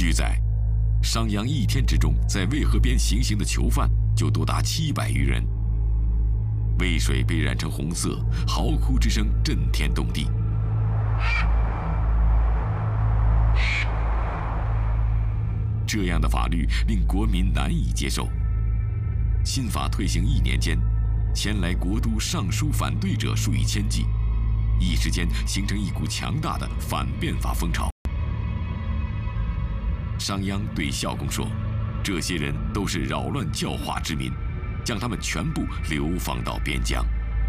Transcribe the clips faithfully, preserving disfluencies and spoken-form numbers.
据载，商鞅一天之中在渭河边行刑的囚犯就多达七百余人。渭水被染成红色，嚎哭之声震天动地。这样的法律令国民难以接受。新法推行一年间，前来国都上书反对者数以千计，一时间形成一股强大的反变法风潮。商鞅对孝公说：“这些人都是扰乱教化之民，将他们全部流放到边疆。”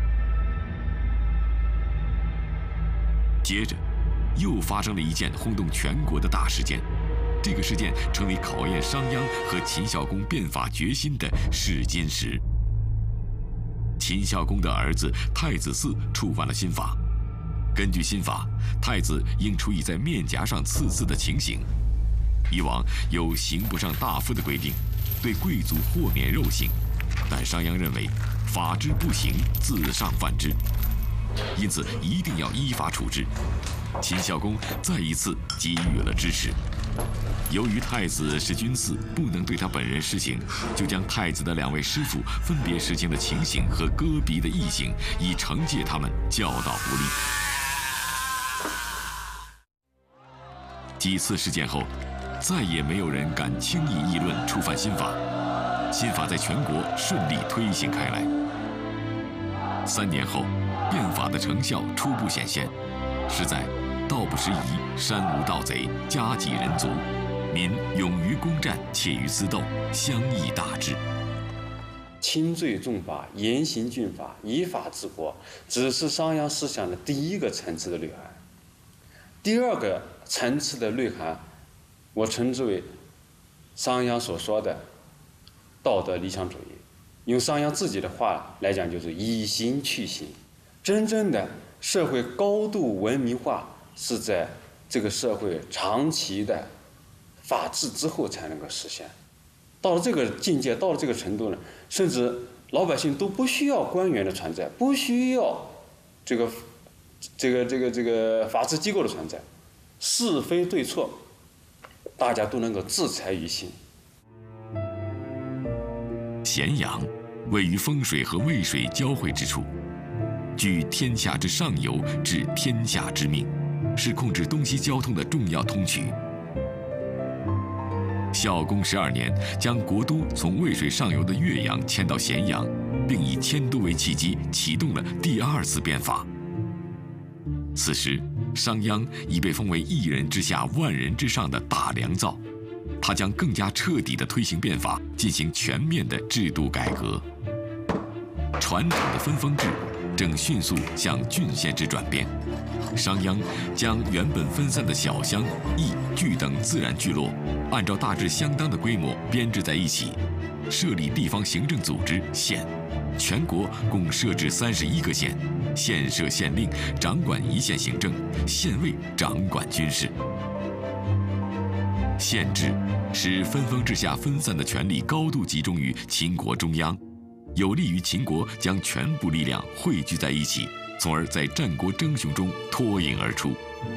接着，又发生了一件轰动全国的大事件。这个事件成为考验商鞅和秦孝公变法决心的试金石。秦孝公的儿子太子嗣触犯了新法，根据新法，太子应处以在面颊上刺字的情形。以往有刑不上大夫的规定，对贵族豁免肉刑，但商鞅认为法之不行，自上犯之，因此一定要依法处置。秦孝公再一次给予了支持。由于太子是君嗣，不能对他本人施行，就将太子的两位师傅分别实行了情刑和割鼻的异刑，以惩戒他们教导不力。几次事件后，再也没有人敢轻易议论触犯新法，新法在全国顺利推行开来。三年后，变法的成效初步显现，是在道不拾遗，山无盗贼，家己人足，民勇于攻战，怯于私斗，乡议大治。 轻罪重罚，严刑峻法，依法治国，只是商鞅思想的第一个层次的内涵。第二个层次的内涵，我称之为商鞅所说的道德理想主义。用商鞅自己的话来讲，就是以刑去刑。真正的社会高度文明化，是在这个社会长期的法治之后才能够实现。到了这个境界，到了这个程度呢，甚至老百姓都不需要官员的存在，不需要这个这个这个这个法治机构的存在，是非对错，大家都能够自裁于心。 咸阳位于风水和渭水交汇之处，居天下之上游，治天下之命，是控制东西交通的重要通衢。孝公十二年，将国都从渭水上游的岳阳迁到咸阳，并以迁都为契机，启动了第二次变法。此时，商鞅已被封为一人之下，万人之上的大良造，他将更加彻底地推行变法，进行全面的制度改革。传统的分封制正迅速向郡县制转变。商鞅将原本分散的小乡、邑、郡等自然聚落，按照大致相当的规模编制在一起，设立地方行政组织县。全国共设置三十一个县，县设县令，掌管一县行政；县尉掌管军事。县制使分封制下分散的权力高度集中于秦国中央，有利于秦国将全部力量汇聚在一起，从而在战国争雄中脱颖而出。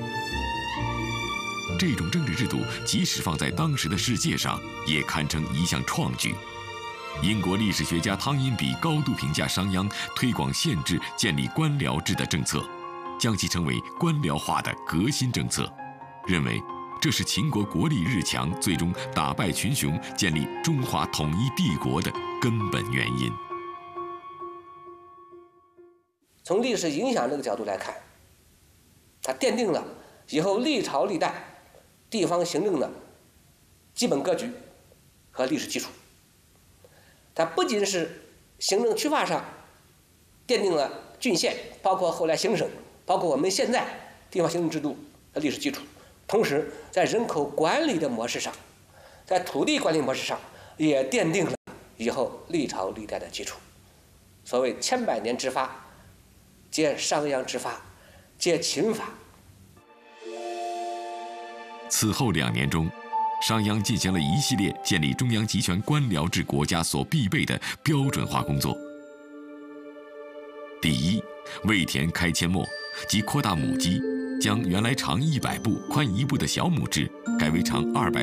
这种政治制度即使放在当时的世界上，也堪称一项创举。英国历史学家汤因比高度评价商鞅推广县制、建立官僚制的政策，将其称为官僚化的革新政策，认为这是秦国国力日强，最终打败群雄，建立中华统一帝国的根本原因。 从历史影响这个角度来看，它奠定了以后历朝历代地方行政的基本格局和历史基础。它不仅是行政区划上奠定了郡县，包括后来行省，包括我们现在地方行政制度的历史基础，同时在人口管理的模式上，在土地管理模式上也奠定了以后历朝历代的基础。所谓千百年之发，皆商鞅之发，皆秦法。 此后两年中，商鞅进行了一系列建立中央集权官僚制国家所必备的标准化工作。第一，为田开阡陌，即扩大亩基，将原来长一百步、宽一步的小亩制改为长二百